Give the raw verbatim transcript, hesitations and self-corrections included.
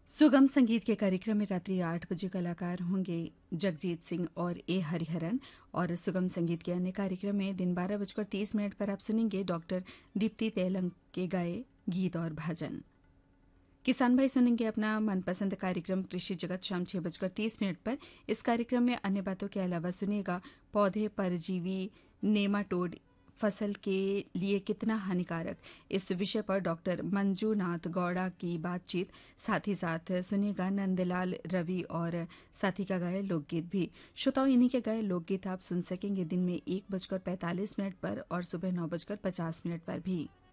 सुगम संगीत के कार्यक्रम में रात्रि आठ बजे कलाकार होंगे जगजीत सिंह और ए हरिहरन। और सुगम संगीत के अन्य कार्यक्रम में दिन बारह बजकर तीस मिनट पर आप सुनेंगे डॉक्टर दीप्ति तेलंग के गाए गीत और भजन। किसान भाई सुनेंगे अपना मनपसंद कार्यक्रम कृषि जगत शाम छह बजकर तीस मिनट पर। इस कार्यक्रम में अन्य बातों के अलावा सुनेगा पौधे परजीवी नेमाटोड फसल के लिए कितना हानिकारक, इस विषय पर डॉक्टर मंजूनाथ गौड़ा की बातचीत। साथ ही साथ सुनेगा नंदलाल रवि और साथी का गाये लोकगीत भी। श्रोताओं, इन्हीं के गाये लोकगीत आप सुन सकेंगे दिन में एक बजकर पैंतालीस मिनट पर और सुबह नौ बजकर पचास मिनट पर भी।